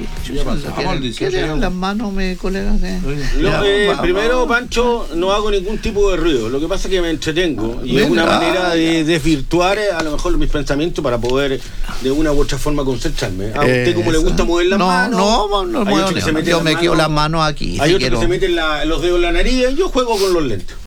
Ya pasamos al 18. ¿Qué tienen las manos, mis colegas? Primero, Pancho, no hago ningún tipo de ruido. Lo que pasa es que me entretengo y es una manera de desvirtuar a lo mejor mis pensamientos para poder de una u otra forma concentrarme. ¿A usted cómo le gusta mover las manos? No, yo me quedo las manos aquí. Hay otros que se meten los dedos en la nariz y yo juego con los lentes.